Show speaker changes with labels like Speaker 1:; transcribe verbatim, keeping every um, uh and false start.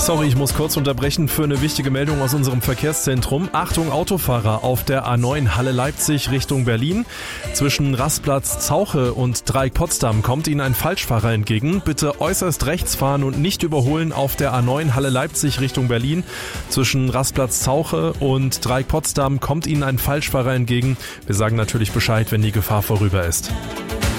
Speaker 1: Sorry, ich muss kurz unterbrechen für eine wichtige Meldung aus unserem Verkehrszentrum. Achtung Autofahrer auf der A neun Halle-Leipzig Richtung Berlin. Zwischen Rastplatz Zauche und Dreieck Potsdam kommt Ihnen ein Falschfahrer entgegen. Bitte äußerst rechts fahren und nicht überholen auf der A neun Halle-Leipzig Richtung Berlin. Zwischen Rastplatz Zauche und Dreieck Potsdam kommt Ihnen ein Falschfahrer entgegen. Wir sagen natürlich Bescheid, wenn die Gefahr vorüber ist.